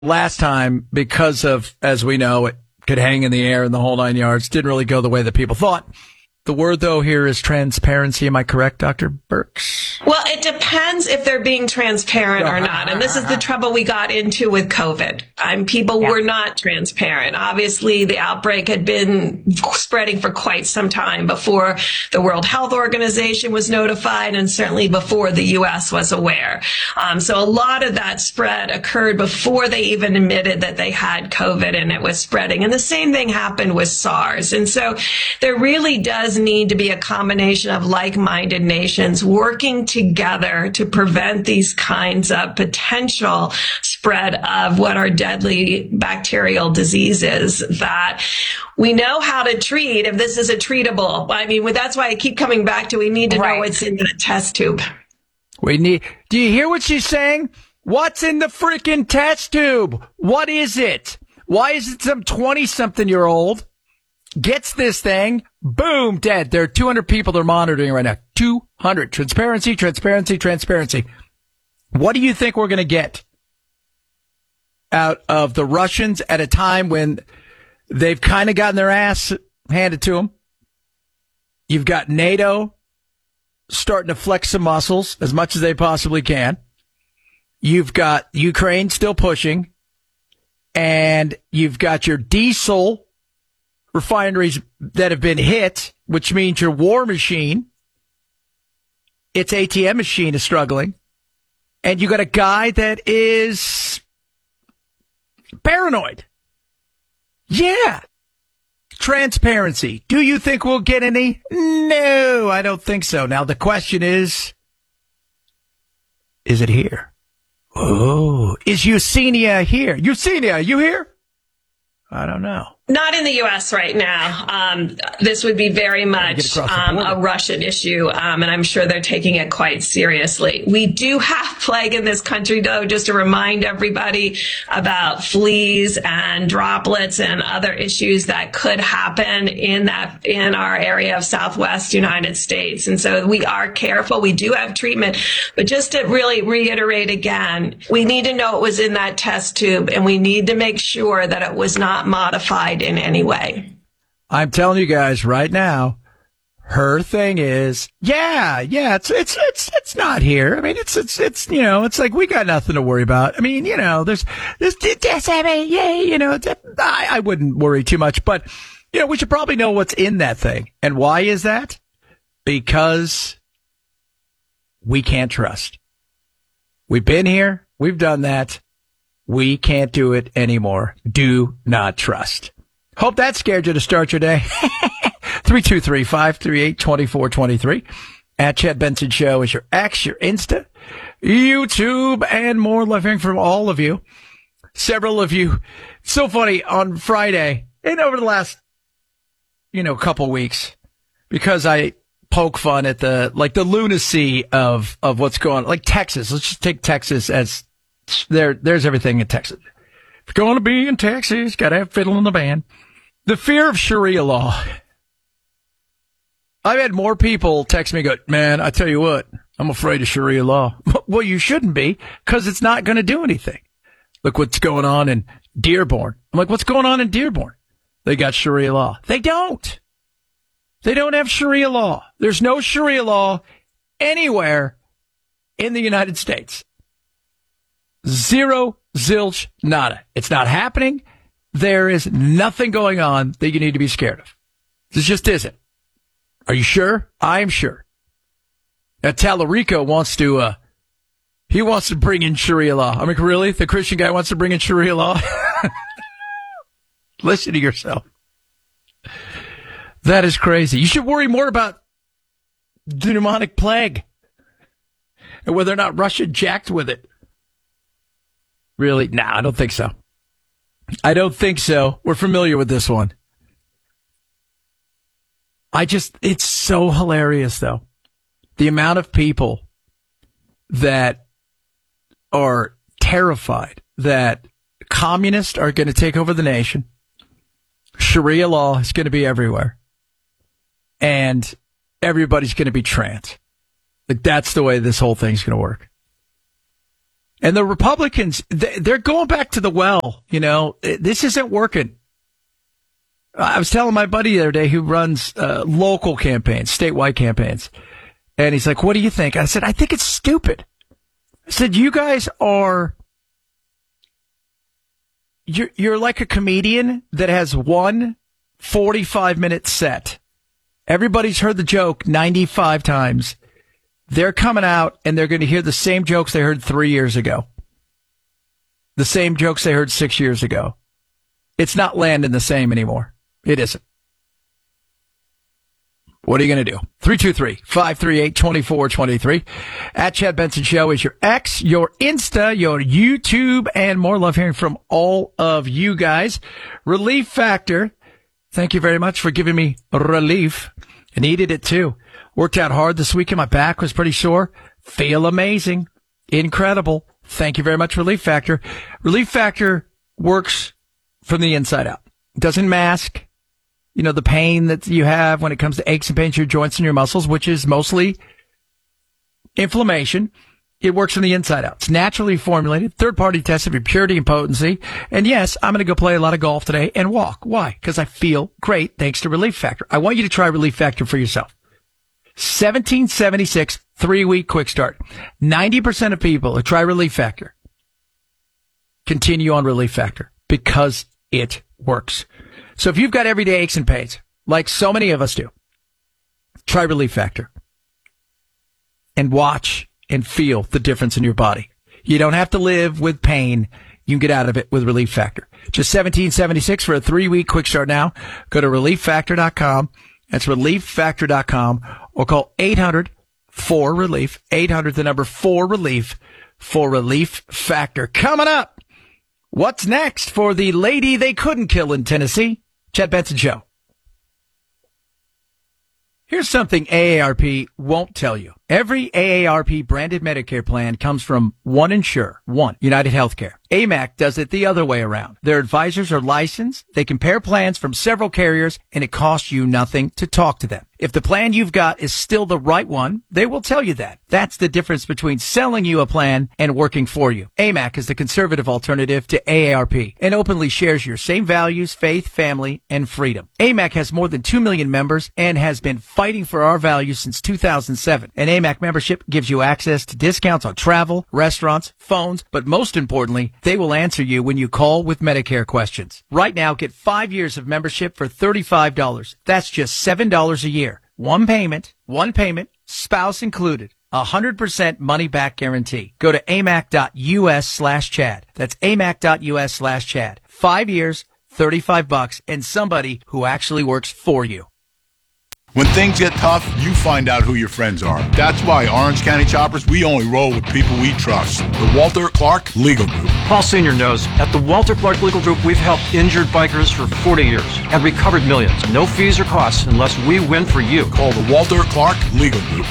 last time, because of, as we know, it could hang in the air and the whole 9 yards, didn't really go the way that people thought. The word, though, here is transparency. Am I correct, Dr. Birx? Well, it depends if they're being transparent or not. And this is the trouble we got into with COVID. People were not transparent. Obviously, the outbreak had been spreading for quite some time before the World Health Organization was notified, and certainly before the U.S. was aware. So a lot of that spread occurred before they even admitted that they had COVID and it was spreading. And the same thing happened with SARS. And so there really does need to be a combination of like-minded nations working together to prevent these kinds of potential spread of what are deadly bacterial diseases that we know how to treat if this is a treatable. That's why I keep coming back to we need to know what's in the test tube. Do you hear what she's saying? What's in the freaking test tube? What is it? Why is it some 20-something-year-old gets this thing, boom, dead. There are 200 people they're monitoring right now. 200. Transparency, transparency, transparency. What do you think we're going to get out of the Russians at a time when they've kind of gotten their ass handed to them? You've got NATO starting to flex some muscles as much as they possibly can. You've got Ukraine still pushing. And you've got your diesel refineries that have been hit, which means your war machine, its ATM machine is struggling. And you got a guy that is paranoid. Yeah. Transparency. Do you think we'll get any? No, I don't think so. Now, the question is it here? Oh, is Yesenia here? Yesenia, you here? I don't know. Not in the U.S. right now. This would be very much a Russian issue, and I'm sure they're taking it quite seriously. We do have plague in this country, though, just to remind everybody about fleas and droplets and other issues that could happen in our area of Southwest United States. And so we are careful. We do have treatment. But just to really reiterate again, we need to know it was in that test tube, and we need to make sure that it was not modified in any way. I'm telling you guys right now, her thing is, it's not here. I mean, it's like we got nothing to worry about. I mean, there's I wouldn't worry too much, but we should probably know what's in that thing. And why is that? Because we can't trust. We've been here. We've done that. We can't do it anymore. Do not trust. Hope that scared you to start your day. 323-538-2423. At Chad Benson Show is your X, your Insta, YouTube, and more. Love hearing from all of you. Several of you. So funny, on Friday, and over the last, couple weeks, because I poke fun at the lunacy of what's going on. Like Texas. Let's just take Texas as there's everything in Texas. If you're going to be in Texas, got to have fiddle in the band. The fear of Sharia law. I've had more people text me and go, man, I tell you what, I'm afraid of Sharia law. Well, you shouldn't be, because it's not going to do anything. Look what's going on in Dearborn. I'm like, what's going on in Dearborn? They got Sharia law. They don't. They don't have Sharia law. There's no Sharia law anywhere in the United States. Zero, zilch, nada. It's not happening. There is nothing going on that you need to be scared of. This just isn't. Are you sure? I am sure. Now, Tallarico wants to bring in Sharia law. I mean, really? The Christian guy wants to bring in Sharia law? Listen to yourself. That is crazy. You should worry more about the pneumonic plague and whether or not Russia jacked with it. Really? No, I don't think so. I don't think so. We're familiar with this one. It's so hilarious, though. The amount of people that are terrified that communists are going to take over the nation. Sharia law is going to be everywhere. And everybody's going to be trans. Like, that's the way this whole thing's going to work. And the Republicans, they're going back to the well. You know, this isn't working. I was telling my buddy the other day who runs local campaigns, statewide campaigns. And he's like, what do you think? I said, I think it's stupid. I said, you guys are, you're like a comedian that has one 45-minute set. Everybody's heard the joke 95 times. They're coming out and they're going to hear the same jokes they heard 3 years ago. The same jokes they heard 6 years ago. It's not landing the same anymore. It isn't. What are you going to do? 323-538-2423. At Chad Benson Show is your X, your Insta, your YouTube, and more. Love hearing from all of you guys. Relief Factor. Thank you very much for giving me relief. I needed it too. Worked out hard this weekend. My back was pretty sore. Feel amazing. Incredible. Thank you very much, Relief Factor. Relief Factor works from the inside out. It doesn't mask, you know, the pain that you have when it comes to aches and pains in your joints and your muscles, which is mostly inflammation. It works from the inside out. It's naturally formulated, third-party tested for purity and potency. And yes, I'm going to go play a lot of golf today and walk. Why? Because I feel great thanks to Relief Factor. I want you to try Relief Factor for yourself. 1776 3-week quick start. 90% of people who try Relief Factor continue on Relief Factor because it works. So if you've got everyday aches and pains, like so many of us do, try Relief Factor and watch and feel the difference in your body. You don't have to live with pain. You can get out of it with Relief Factor. Just $17.76 for a 3-week quick start now. Go to ReliefFactor.com. That's ReliefFactor.com, or call 800-4RELIEF, 800, the number 4RELIEF, for Relief Factor. Coming up, what's next for the lady they couldn't kill in Tennessee? Chad Benson Show. Here's something AARP won't tell you. Every AARP branded Medicare plan comes from one insurer, one, United Healthcare. AMAC does it the other way around. Their advisors are licensed. They compare plans from several carriers, and it costs you nothing to talk to them. If the plan you've got is still the right one, they will tell you that. That's the difference between selling you a plan and working for you. AMAC is the conservative alternative to AARP and openly shares your same values, faith, family, and freedom. AMAC has more than 2 million members and has been fighting for our values since 2007. An AMAC membership gives you access to discounts on travel, restaurants, phones, but most importantly, they will answer you when you call with Medicare questions. Right now, get 5 years of membership for $35. That's just $7 a year. One payment, spouse included. 100% money back guarantee. Go to amac.us/Chad. That's amac.us/Chad. 5 years, $35, and somebody who actually works for you. When things get tough, you find out who your friends are. That's why Orange County Choppers, we only roll with people we trust. The Walter Clark Legal Group. Paul Sr. knows, at the Walter Clark Legal Group, we've helped injured bikers for 40 years and recovered millions. No fees or costs unless we win for you. Call the Walter Clark Legal Group,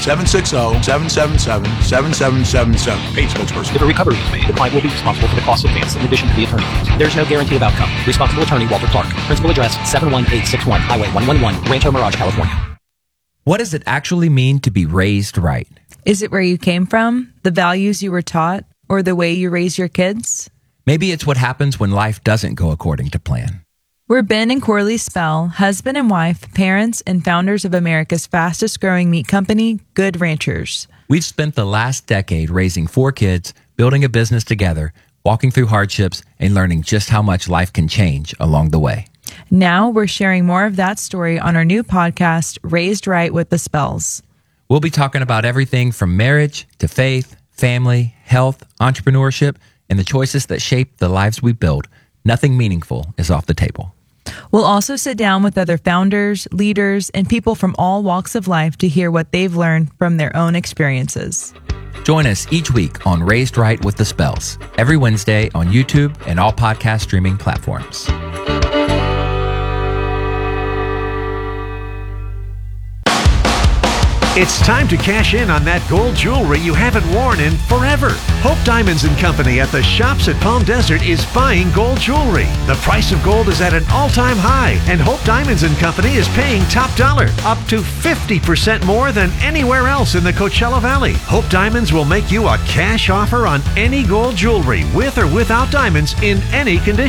760-777-7777. Paid spokesperson. If a recovery is made, the client will be responsible for the costs advanced in addition to the attorney fees. There's no guarantee of outcome. Responsible attorney, Walter Clark. Principal address, 71861 Highway 111, Rancho Mirage, California. What does it actually mean to be raised right? Is it where you came from, the values you were taught, or the way you raise your kids? Maybe it's what happens when life doesn't go according to plan. We're Ben and Corley Spell, husband and wife, parents, and founders of America's fastest growing meat company, Good Ranchers. We've spent the last decade raising 4 kids, building a business together, walking through hardships, and learning just how much life can change along the way. Now we're sharing more of that story on our new podcast, Raised Right with the Spells. We'll be talking about everything from marriage to faith, family, health, entrepreneurship, and the choices that shape the lives we build. Nothing meaningful is off the table. We'll also sit down with other founders, leaders, and people from all walks of life to hear what they've learned from their own experiences. Join us each week on Raised Right with the Spells, every Wednesday on YouTube and all podcast streaming platforms. It's time to cash in on that gold jewelry you haven't worn in forever. Hope Diamonds & Company at the shops at Palm Desert is buying gold jewelry. The price of gold is at an all-time high, and Hope Diamonds & Company is paying top dollar, up to 50% more than anywhere else in the Coachella Valley. Hope Diamonds will make you a cash offer on any gold jewelry, with or without diamonds, in any condition.